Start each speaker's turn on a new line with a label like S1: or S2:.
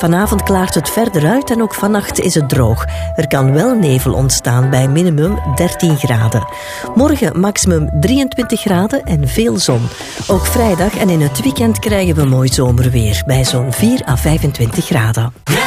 S1: Vanavond klaart het verder uit en ook vannacht is het droog. Er kan wel nevel ontstaan bij minimum 13 graden. Morgen maximum 23 graden en veel zon. Ook vrijdag en in het weekend krijgen we mooi zomerweer bij zo'n 4 à 25 graden.